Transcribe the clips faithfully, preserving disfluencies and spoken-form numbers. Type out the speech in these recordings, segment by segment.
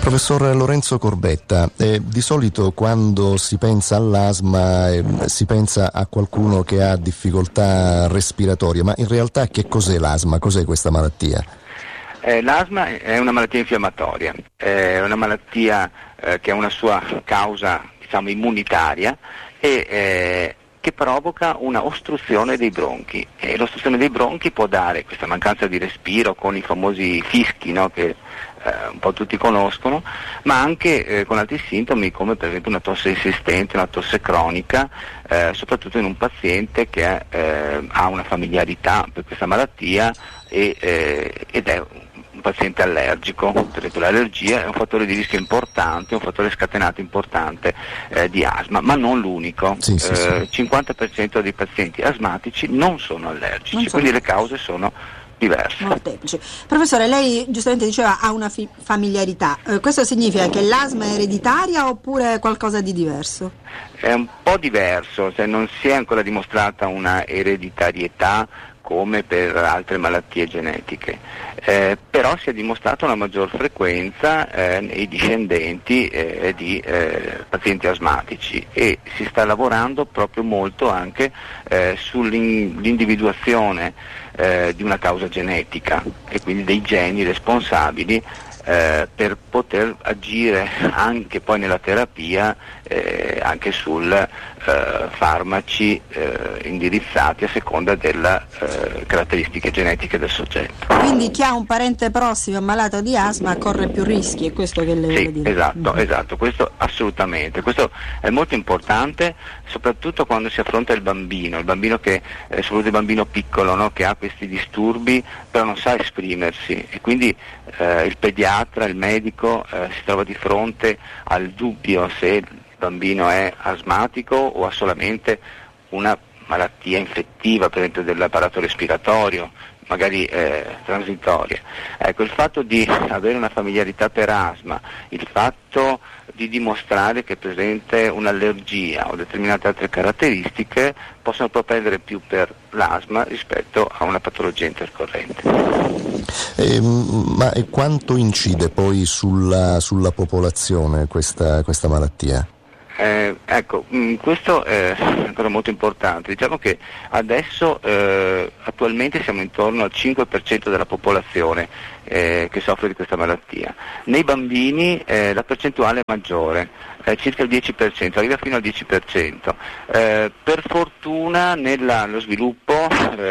Professor Lorenzo Corbetta, eh, di solito quando si pensa all'asma eh, si pensa a qualcuno che ha difficoltà respiratorie, ma in realtà che cos'è l'asma? Cos'è questa malattia? Eh, l'asma è una malattia infiammatoria, è una malattia eh, che ha una sua causa, diciamo, immunitaria e eh, che provoca una ostruzione dei bronchi, e l'ostruzione dei bronchi può dare questa mancanza di respiro con i famosi fischi, no, che eh, un po' tutti conoscono, ma anche eh, con altri sintomi come per esempio una tosse insistente, una tosse cronica, eh, soprattutto in un paziente che eh, ha una familiarità per questa malattia e, eh, ed è un paziente allergico. Per esempio l'allergia è un fattore di rischio importante, un fattore scatenato importante eh, di asma, ma non l'unico. Sì, sì, eh, sì. Il cinquanta per cento dei pazienti asmatici non sono allergici, Non sono quindi le cause sono diverse. molteplici. Professore, lei giustamente diceva ha una fi- familiarità, eh, questo significa che l'asma è ereditaria oppure qualcosa di diverso? È un po' diverso, cioè non si è ancora dimostrata una ereditarietà come per altre malattie genetiche, eh, però si è dimostrata una maggior frequenza eh, nei discendenti eh, di eh, pazienti asmatici, e si sta lavorando proprio molto anche eh, sull'individuazione eh, di una causa genetica e quindi dei geni responsabili eh, per poter agire anche poi nella terapia eh, anche sul eh, farmaci eh, indirizzati a seconda delle eh, caratteristiche genetiche del soggetto. Quindi chi ha un parente prossimo ammalato di asma corre più rischi, è questo che lei vuole Sì, dire? esatto, Mm. esatto, questo assolutamente. Questo è molto importante, soprattutto quando si affronta il bambino, il bambino che, eh, soprattutto il bambino piccolo, no, che ha questi disturbi, però non sa esprimersi, e quindi eh, il pediatra, il medico eh, si trova di fronte al dubbio se il bambino è asmatico o ha solamente una malattia infettiva, per esempio dell'apparato respiratorio, magari eh, transitoria. Ecco, il fatto di avere una familiarità per asma, il fatto di dimostrare che è presente un'allergia o determinate altre caratteristiche possono propendere più per l'asma rispetto a una patologia intercorrente. Eh, ma e quanto incide poi sulla, sulla popolazione questa, questa malattia? Eh, ecco, mh, questo è ancora molto importante. Diciamo che adesso eh, attualmente siamo intorno al cinque per cento della popolazione eh, che soffre di questa malattia. Nei bambini eh, la percentuale è maggiore, eh, circa il dieci per cento, arriva fino al dieci per cento. Eh, per fortuna nello sviluppo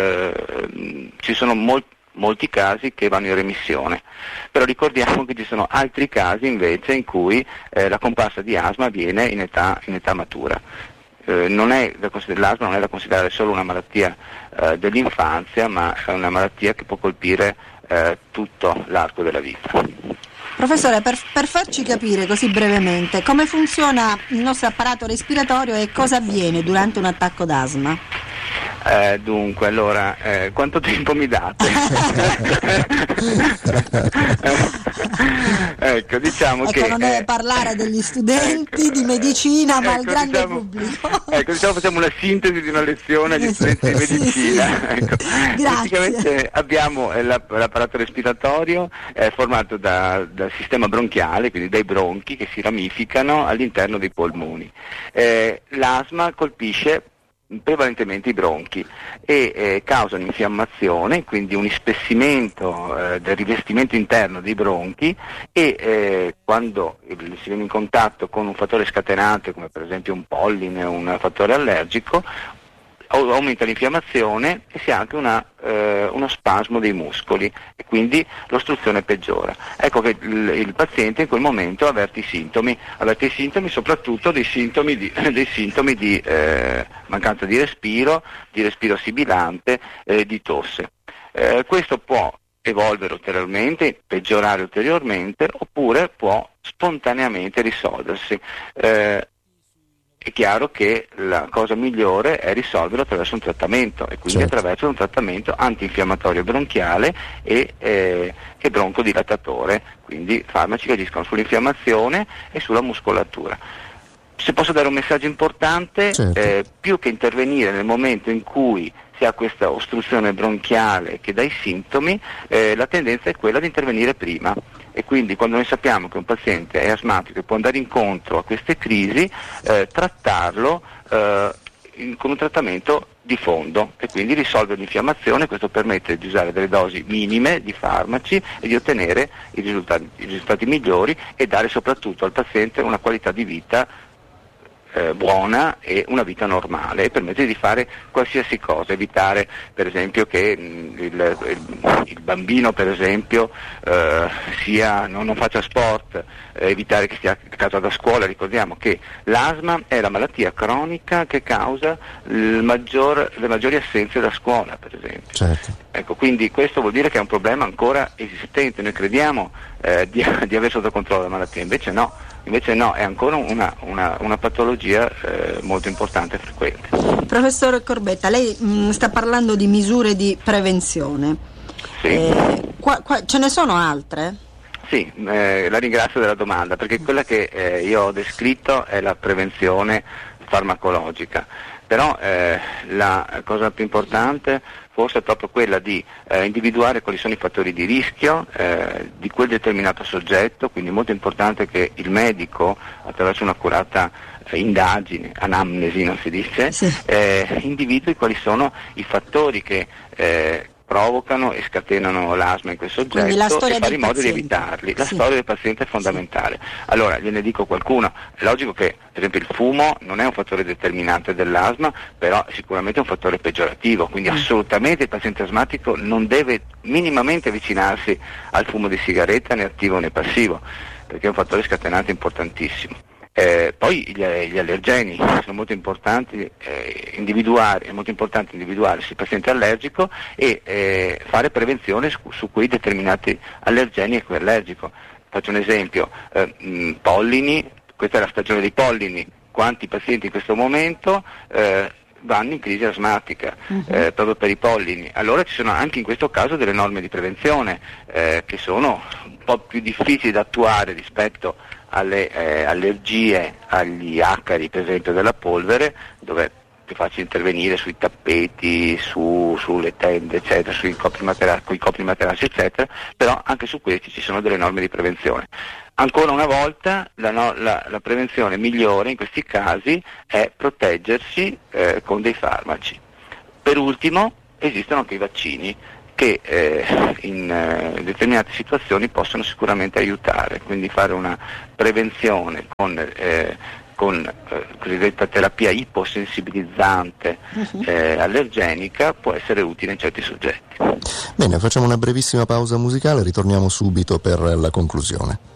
eh, ci sono molti molti casi che vanno in remissione, però ricordiamo che ci sono altri casi invece in cui eh, la comparsa di asma avviene in età, in età matura. Eh, non è da l'asma non è da considerare solo una malattia eh, dell'infanzia, ma è una malattia che può colpire eh, tutto l'arco della vita. Professore, per, per farci capire così brevemente come funziona il nostro apparato respiratorio e cosa avviene durante un attacco d'asma. Eh, dunque, allora, eh, quanto tempo mi date? ecco, diciamo ecco, che non deve eh, parlare degli studenti ecco, di medicina, ma ecco, al grande diciamo, pubblico. Ecco, diciamo facciamo una sintesi di una lezione agli studenti di Sì, medicina. sì. Ecco. Grazie. Praticamente abbiamo eh, l'app- l'apparato respiratorio eh, formato da, dal sistema bronchiale, quindi dai bronchi che si ramificano all'interno dei polmoni. Eh, l'asma colpisce prevalentemente i bronchi e eh, causa un'infiammazione, quindi un ispessimento eh, del rivestimento interno dei bronchi, e eh, quando eh, si viene in contatto con un fattore scatenante come per esempio un polline o un fattore allergico, aumenta l'infiammazione e si ha anche una, eh, uno spasmo dei muscoli e quindi l'ostruzione peggiora. Ecco che il, il paziente in quel momento avverte i sintomi, avverte i sintomi soprattutto dei sintomi di, dei sintomi di eh, mancanza di respiro, di respiro sibilante, eh, di tosse. Eh, questo può evolvere ulteriormente, peggiorare ulteriormente, oppure può spontaneamente risolversi. Eh, È chiaro che la cosa migliore è risolverlo attraverso un trattamento, e quindi certo. attraverso un trattamento antinfiammatorio bronchiale e, eh, e broncodilatatore, quindi farmaci che agiscono sull'infiammazione e sulla muscolatura. Se posso dare un messaggio importante, certo. eh, più che intervenire nel momento in cui si ha questa ostruzione bronchiale che dà i sintomi, eh, la tendenza è quella di intervenire prima. e quindi quando noi sappiamo che un paziente è asmatico e può andare incontro a queste crisi, eh, trattarlo eh, in, con un trattamento di fondo e quindi risolvere l'infiammazione. Questo permette di usare delle dosi minime di farmaci e di ottenere i risultati, i risultati migliori e dare soprattutto al paziente una qualità di vita Eh, buona e una vita normale, e permette di fare qualsiasi cosa, evitare per esempio che mh, il, il, il bambino per esempio eh, sia, non, non faccia sport, eh, evitare che stia a casa da scuola. Ricordiamo che l'asma è la malattia cronica che causa il maggior, le maggiori assenze da scuola, per esempio. Certo. Ecco, quindi questo vuol dire che è un problema ancora esistente. Noi crediamo eh, di, di aver sotto controllo la malattia, invece no. Invece no, è ancora una, una, una patologia eh, molto importante e frequente. Professor Corbetta, lei mh, sta parlando di misure di prevenzione. Sì. Eh, qua, qua, ce ne sono altre? Sì, eh, la ringrazio della domanda, perché quella che eh, io ho descritto è la prevenzione farmacologica, però eh, la cosa più importante forse è proprio quella di eh, individuare quali sono i fattori di rischio eh, di quel determinato soggetto, quindi è molto importante che il medico, attraverso un'accurata eh, indagine, anamnesi non si dice, sì. eh, individui quali sono i fattori che eh, provocano e scatenano l'asma in quel soggetto e fare in modo di evitarli. La sì. storia del paziente è fondamentale. Sì. Allora, gliene dico qualcuno, è logico che per esempio il fumo non è un fattore determinante dell'asma, però è sicuramente un fattore peggiorativo, quindi mm. assolutamente il paziente asmatico non deve minimamente avvicinarsi al fumo di sigaretta, né attivo né passivo, perché è un fattore scatenante importantissimo. Eh, poi gli, gli allergeni sono molto importanti, eh, individuare, è molto importante individuare se il paziente è allergico e eh, fare prevenzione su, su quei determinati allergeni a cui è allergico. Faccio un esempio, eh, mh, pollini, questa è la stagione dei pollini, quanti pazienti in questo momento eh, vanno in crisi asmatica uh-huh. eh, proprio per i pollini. Allora ci sono anche in questo caso delle norme di prevenzione eh, che sono un po' più difficili da attuare rispetto alle eh, allergie agli acari per esempio della polvere, dove è più facile intervenire sui tappeti, su, sulle tende eccetera, sui copri matera- con i copri materassi eccetera, però anche su questi ci sono delle norme di prevenzione. Ancora una volta la, no, la, la prevenzione migliore in questi casi è proteggersi eh, con dei farmaci. Per ultimo esistono anche i vaccini che eh, in eh, determinate situazioni possono sicuramente aiutare, quindi fare una prevenzione con, eh, con eh, cosiddetta terapia iposensibilizzante eh, allergenica può essere utile in certi soggetti. Bene, facciamo una brevissima pausa musicale, ritorniamo subito per la conclusione.